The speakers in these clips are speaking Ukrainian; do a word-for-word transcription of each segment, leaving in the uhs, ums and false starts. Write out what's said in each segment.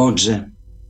Отже,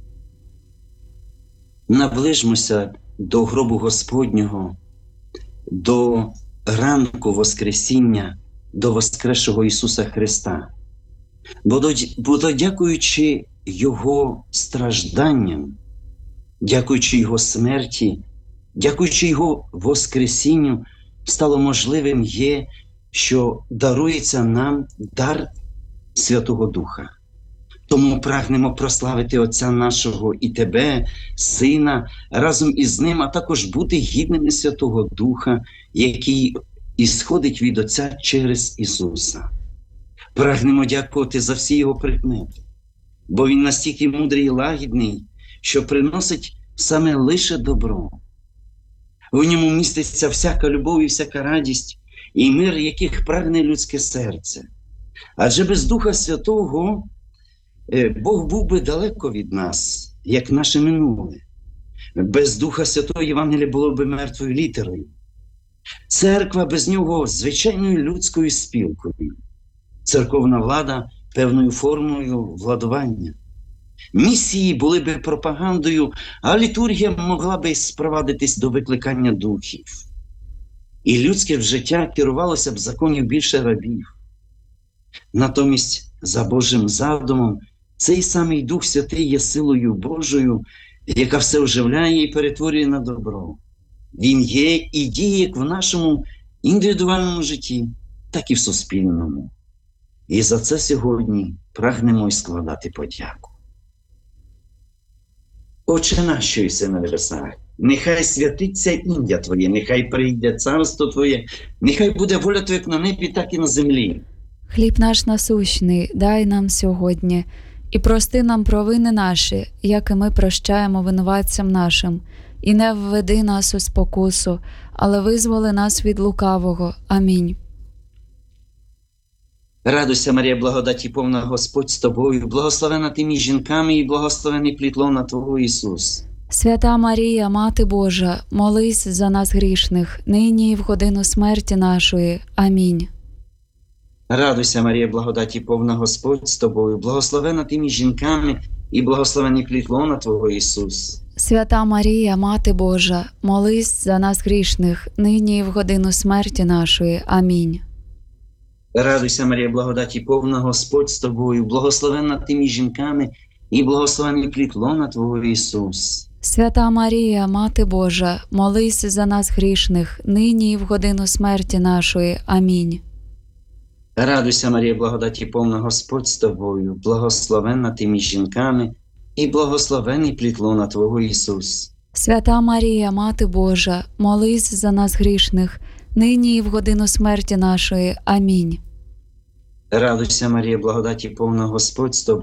наближмося до гробу Господнього, до ранку Воскресіння, до воскресшого Ісуса Христа. Бо дякуючи Його стражданням, дякуючи Його смерті, дякуючи Його Воскресінню, стало можливим є, що дарується нам дар Святого Духа. Тому прагнемо прославити Отця нашого і Тебе, Сина, разом із Ним, а також бути гідними Святого Духа, який ісходить від Отця через Ісуса. Прагнемо дякувати за всі Його прикмети, бо Він настільки мудрий і лагідний, що приносить саме лише добро. В ньому міститься всяка любов і всяка радість, і мир, яких прагне людське серце. Адже без Духа Святого Бог був би далеко від нас, як наше минуле. Без Духа Святого Євангелія було би мертвою літерою. Церква без нього звичайною людською спілкою. Церковна влада певною формою владування. Місії були би пропагандою, а літургія могла би спровадитись до викликання духів. І людське життя керувалося б законів більше рабів. Натомість, за Божим задумом, цей самий Дух Святий є силою Божою, яка все оживляє і перетворює на добро. Він є і діє як в нашому індивідуальному житті, так і в суспільному. І за це сьогодні прагнемо й складати подяку. Отче наш, що єси на небесах, нехай святиться ім'я Твоє, нехай прийде царство Твоє, нехай буде воля Твоя як на небі, так і на землі. Хліб наш насущний дай нам сьогодні, і прости нам провини наші, як і ми прощаємо винуватцям нашим. І не введи нас у спокусу, але визволи нас від лукавого. Амінь. Радуйся, Марія, благодаті повна, Господь з тобою, благословена ти між жінками і благословений плід лона Твого Ісус. Свята Марія, Мати Божа, молись за нас грішних, нині і в годину смерті нашої. Амінь. Радуйся, Марія, благодаті повна, Господь з тобою, благословена ти між жінками і благословений плід лона Твого Ісус. Свята Марія, Мати Божа, молись за нас грішних, нині і в годину смерті нашої. Амінь. Радуйся, Марія, благодаті повна, Господь з тобою, благословена ти між жінками і благословений плід лона Твого Ісус. Свята Марія, Мати Божа, молись за нас грішних, нині і в годину смерті нашої. Амінь. Радуйся, Марія, благодаті повна, Господь з тобою, благословена ти між жінками і благословений плід лона Твого Ісус. Свята Марія, Мати Божа, молись за нас грішних, нині і в годину смерті нашої. Амінь. Радуйся, Марія, благодаті повна, Господь з тобою,